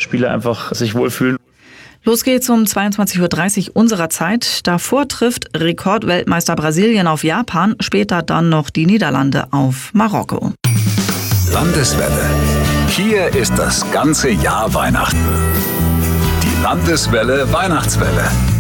Spieler einfach sich wohlfühlen. Los geht's um 22:30 Uhr unserer Zeit. Davor trifft Rekordweltmeister Brasilien auf Japan, später dann noch die Niederlande auf Marokko. Landeswelle. Hier ist das ganze Jahr Weihnachten. Die Landeswelle Weihnachtswelle.